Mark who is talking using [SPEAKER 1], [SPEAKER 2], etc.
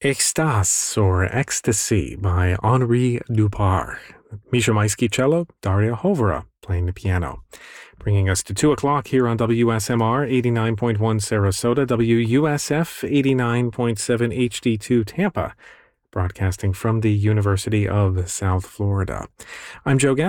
[SPEAKER 1] Extase, or Ecstasy, by Henri Dupart. Misha Maisky cello, Daria Hovera playing the piano. Bringing us to 2 o'clock here on WSMR 89.1 Sarasota, WUSF 89.7 HD2 Tampa, broadcasting from the University of South Florida. I'm Joe Gass.